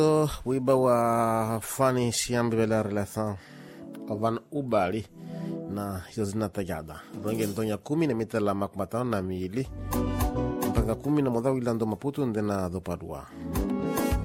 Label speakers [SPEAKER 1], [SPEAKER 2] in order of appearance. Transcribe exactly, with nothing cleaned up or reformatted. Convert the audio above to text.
[SPEAKER 1] wiba wa fani siambi bela relação van ubali na hizo zinatagada ronge ntonya kumi na mitala makmatao na miili mpaka kumi na modha wilando Maputo ndena dopadua